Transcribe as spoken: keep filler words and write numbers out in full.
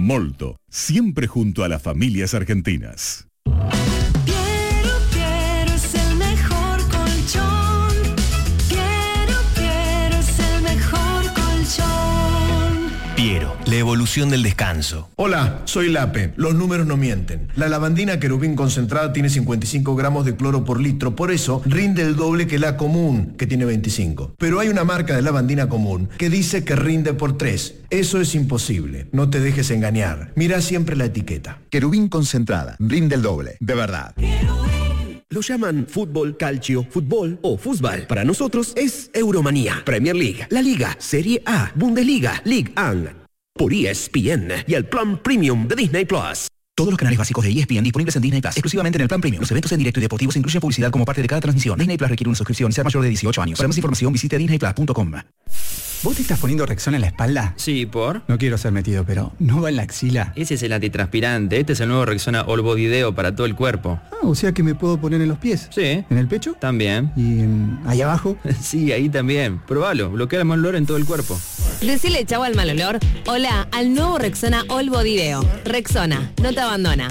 Molto, siempre junto a las familias argentinas. Piero, Piero es el mejor colchón. Piero, Piero es el mejor colchón. Piero, la evolución del descanso. Hola, soy Lape. Los números no mienten. La lavandina Querubín concentrada tiene cincuenta y cinco gramos de cloro por litro, por eso rinde el doble que la común, que tiene veinticinco. Pero hay una marca de lavandina común que dice que rinde por tres. Eso es imposible. No te dejes engañar. Mira siempre la etiqueta. Querubín concentrada. Rinde el doble. De verdad. Lo llaman fútbol, calcio, fútbol o fútbol. Para nosotros es Euromanía, Premier League, La Liga, Serie A, Bundesliga, Ligue uno. Por E S P N y el plan premium de Disney Plus. Todos los canales básicos de E S P N disponibles en Disney Plus, exclusivamente en el plan premium. Los eventos en directo y deportivos incluyen publicidad como parte de cada transmisión. Disney Plus requiere una suscripción y ser mayor de dieciocho años. Para más información visite disney plus punto com. ¿Vos te estás poniendo Rexona en la espalda? Sí, ¿por? No quiero ser metido, pero ¿no va en la axila? Ese es el antitranspirante. Este es el nuevo Rexona All Body Deo para todo el cuerpo. Ah, o sea que me puedo poner en los pies. Sí. ¿En el pecho? También. ¿Y en, ahí abajo? Sí, ahí también. Probalo. Bloquea el mal olor en todo el cuerpo. Decile chau al mal olor. Hola al nuevo Rexona All Body Deo. Rexona, no te abandona.